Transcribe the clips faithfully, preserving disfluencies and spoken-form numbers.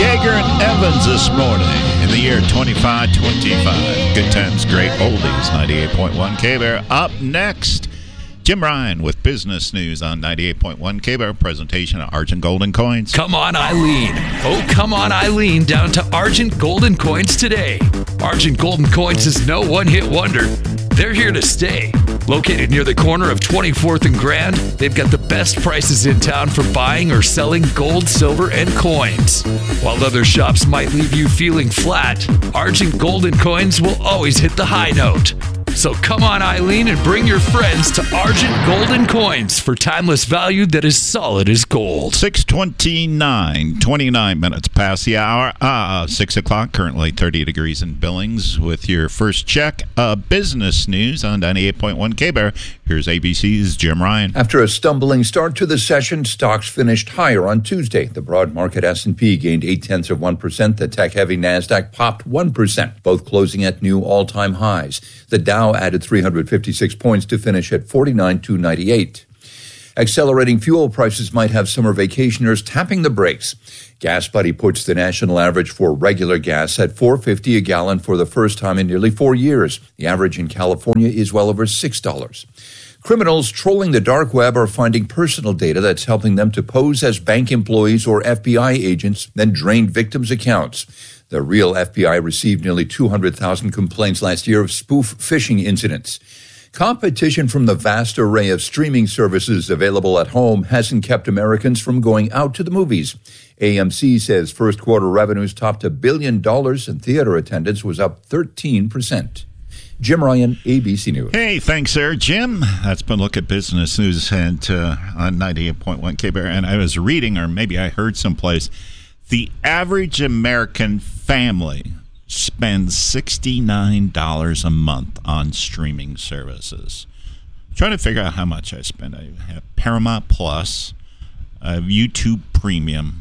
Yeager and Evans this morning in the year twenty-five twenty-five. Good times, great oldies, ninety-eight point one K-Bear. Up next, Jim Ryan with business news on ninety-eight point one K-Bear. Presentation of Argent Golden Coins. Come on, Eileen. Oh, come on, Eileen. Down to Argent Golden Coins today. Argent Golden Coins is no one-hit wonder. They're here to stay. Located near the corner of twenty-fourth and Grand, they've got the best prices in town for buying or selling gold, silver, and coins. While other shops might leave you feeling flat, Argent Golden Coins will always hit the high note. So come on, Eileen, and bring your friends to Argent Golden Coins for timeless value that is solid as gold. six twenty-nine, twenty-nine minutes past the hour. Uh, six o'clock, currently thirty degrees in Billings with your first check of business news on ninety-eight point one K-Bear. Here's A B C's Jim Ryan. After a stumbling start to the session, stocks finished higher on Tuesday. The broad market S and P gained eight-tenths of one percent. The tech-heavy NASDAQ popped one percent, both closing at new all-time highs. The Dow added three hundred fifty-six points to finish at forty-nine thousand two hundred ninety-eight. Accelerating fuel prices might have summer vacationers tapping the brakes. GasBuddy puts the national average for regular gas at four dollars and fifty cents a gallon for the first time in nearly four years. The average in California is well over six dollars. Criminals trolling the dark web are finding personal data that's helping them to pose as bank employees or F B I agents, then drain victims' accounts. The real F B I received nearly two hundred thousand complaints last year of spoof phishing incidents. Competition from the vast array of streaming services available at home hasn't kept Americans from going out to the movies. A M C says first quarter revenues topped a billion dollars and theater attendance was up thirteen percent. Jim Ryan, A B C News. Hey, thanks there, Jim. That's been a look at business news and uh, on ninety-eight point one K-Bear. And I was reading, or maybe I heard someplace, the average American family spends sixty-nine dollars a month on streaming services. I'm trying to figure out how much I spend. I have Paramount Plus, I have YouTube Premium,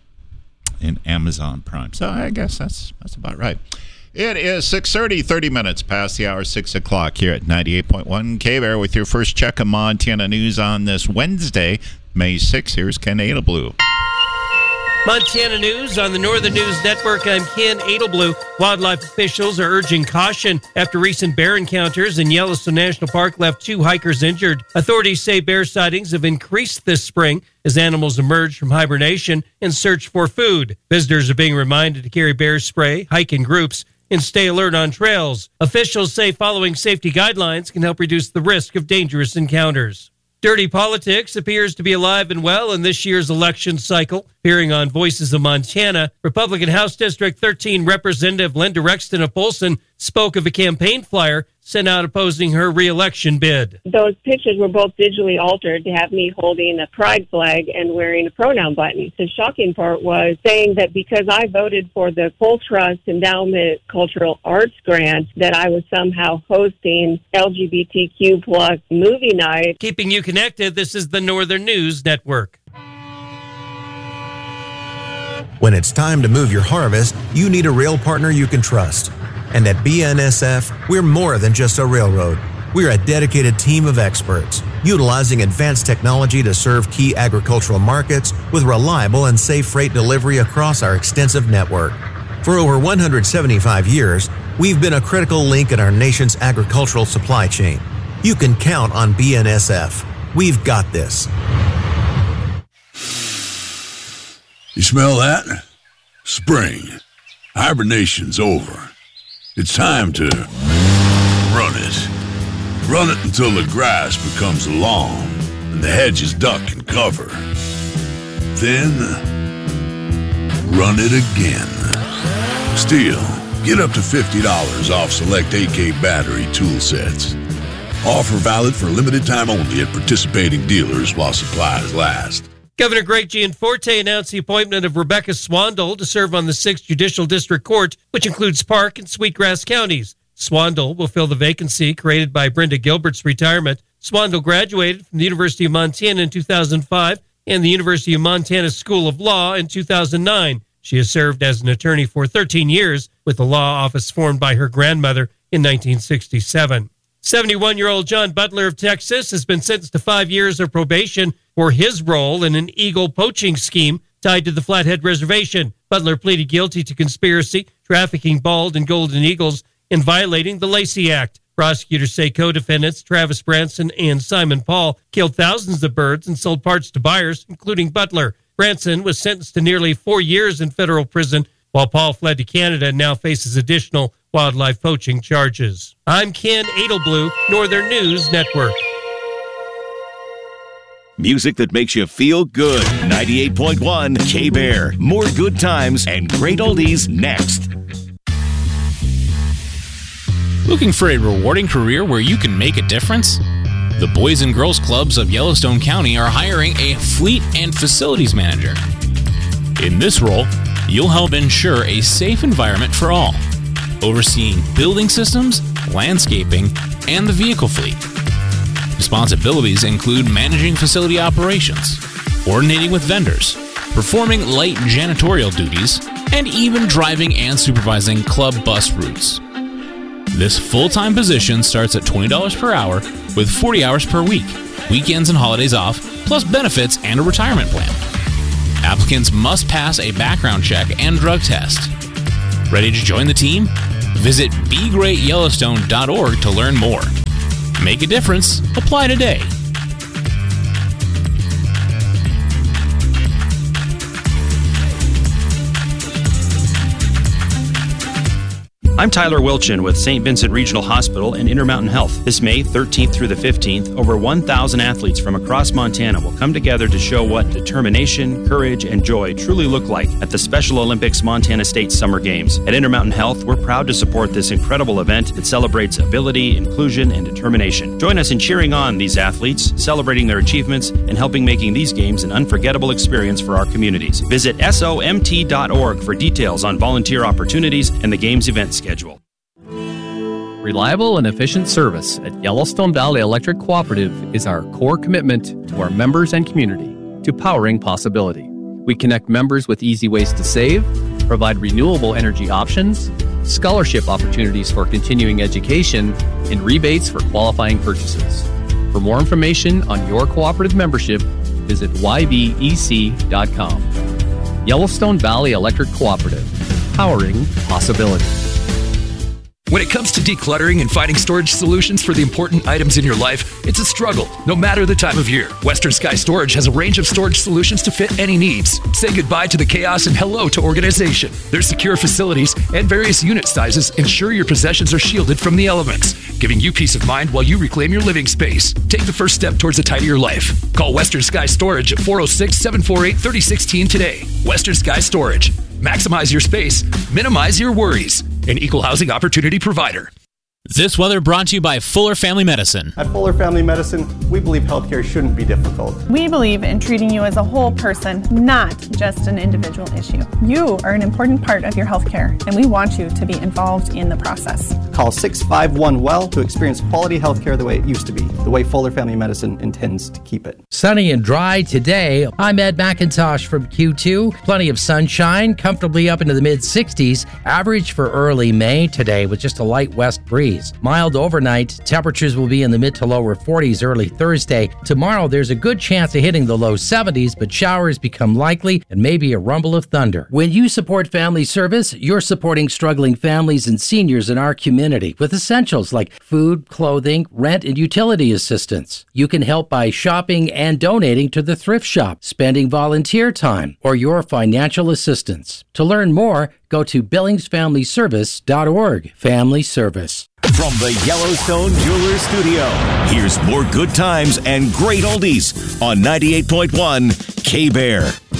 and Amazon Prime. So I guess that's that's about right. It is six thirty, thirty minutes past the hour, six o'clock here at ninety-eight point one K-Bear with your first check of Montana news on this Wednesday, May sixth. Here's Ken Adelblue. Montana News on the Northern News Network. I'm Ken Adelblue. Wildlife officials are urging caution after recent bear encounters in Yellowstone National Park left two hikers injured. Authorities say bear sightings have increased this spring as animals emerge from hibernation and search for food. Visitors are being reminded to carry bear spray, hike in groups, and stay alert on trails. Officials say following safety guidelines can help reduce the risk of dangerous encounters. Dirty politics appears to be alive and well in this year's election cycle. Appearing on Voices of Montana, Republican House District thirteen Representative Linda Rexton of Polson spoke of a campaign flyer sent out opposing her re-election bid. Those pictures were both digitally altered to have me holding a pride flag and wearing a pronoun button. The shocking part was saying that because I voted for the Cole Trust Endowment Cultural Arts Grant, that I was somehow hosting L G B T Q plus movie night. Keeping you connected, this is the Northern News Network. When it's time to move your harvest, you need a rail partner you can trust. And at B N S F, we're more than just a railroad. We're a dedicated team of experts, utilizing advanced technology to serve key agricultural markets with reliable and safe freight delivery across our extensive network. For over one hundred seventy-five years, we've been a critical link in our nation's agricultural supply chain. You can count on B N S F. We've got this. You smell that? Spring. Hibernation's over. It's time to run it. Run it until the grass becomes long and the hedges duck and cover. Then, run it again. Stihl, get up to fifty dollars off select A K battery tool sets. Offer valid for limited time only at participating dealers while supplies last. Governor Greg Gianforte announced the appointment of Rebecca Swandell to serve on the sixth Judicial District Court, which includes Park and Sweetgrass counties. Swandell will fill the vacancy created by Brenda Gilbert's retirement. Swandell graduated from the University of Montana in two thousand five and the University of Montana School of Law in two thousand nine. She has served as an attorney for thirteen years with the law office formed by her grandmother in nineteen sixty-seven. seventy-one-year-old John Butler of Texas has been sentenced to five years of probation for his role in an eagle poaching scheme tied to the Flathead Reservation. Butler pleaded guilty to conspiracy, trafficking bald and golden eagles, and violating the Lacey Act. Prosecutors say co-defendants Travis Branson and Simon Paul killed thousands of birds and sold parts to buyers, including Butler. Branson was sentenced to nearly four years in federal prison, while Paul fled to Canada and now faces additional wildlife poaching charges. I'm Ken Edelblue, Northern News Network. Music that makes you feel good. ninety-eight point one K-Bear. More good times and great oldies next. Looking for a rewarding career where you can make a difference? The Boys and Girls Clubs of Yellowstone County are hiring a fleet and facilities manager. In this role, you'll help ensure a safe environment for all, overseeing building systems, landscaping, and the vehicle fleet. Responsibilities include managing facility operations, coordinating with vendors, performing light janitorial duties, and even driving and supervising club bus routes. This full-time position starts at twenty dollars per hour with forty hours per week, weekends and holidays off, plus benefits and a retirement plan. Applicants must pass a background check and drug test. Ready to join the team? Visit be great yellowstone dot org to learn more. Make a difference. Apply today. I'm Tyler Wilchin with Saint Vincent Regional Hospital and Intermountain Health. This May thirteenth through the fifteenth, over one thousand athletes from across Montana will come together to show what determination, courage, and joy truly look like at the Special Olympics Montana State Summer Games. At Intermountain Health, we're proud to support this incredible event that celebrates ability, inclusion, and determination. Join us in cheering on these athletes, celebrating their achievements, and helping making these games an unforgettable experience for our communities. Visit S O M T dot org for details on volunteer opportunities and the games event schedule. Reliable and efficient service at Yellowstone Valley Electric Cooperative is our core commitment to our members and community, to powering possibility. We connect members with easy ways to save, provide renewable energy options, scholarship opportunities for continuing education, and rebates for qualifying purchases. For more information on your cooperative membership, visit y b e c dot com. Yellowstone Valley Electric Cooperative, powering possibility. When it comes to decluttering and finding storage solutions for the important items in your life, it's a struggle, no matter the time of year. Western Sky Storage has a range of storage solutions to fit any needs. Say goodbye to the chaos and hello to organization. Their secure facilities and various unit sizes ensure your possessions are shielded from the elements, giving you peace of mind while you reclaim your living space. Take the first step towards a tidier life. Call Western Sky Storage at four oh six, seven four eight, three oh one six today. Western Sky Storage. Maximize your space, minimize your worries. An equal housing opportunity provider. This weather brought to you by Fuller Family Medicine. At Fuller Family Medicine, we believe healthcare shouldn't be difficult. We believe in treating you as a whole person, not just an individual issue. You are an important part of your healthcare, and we want you to be involved in the process. Call six five one W E L L to experience quality healthcare the way it used to be, the way Fuller Family Medicine intends to keep it. Sunny and dry today. I'm Ed McIntosh from Q two. Plenty of sunshine, comfortably up into the mid sixties. Average for early May today with just a light west breeze. Mild overnight. Temperatures will be in the mid to lower forties early Thursday. Tomorrow, there's a good chance of hitting the low seventies, but showers become likely and maybe a rumble of thunder. When you support Family Service, you're supporting struggling families and seniors in our community with essentials like food, clothing, rent, and utility assistance. You can help by shopping and donating to the thrift shop, spending volunteer time, or your financial assistance. To learn more, go to billings family service dot org. Family Service. From the Yellowstone Jewelers Studio, here's more good times and great oldies on ninety-eight point one K-Bear.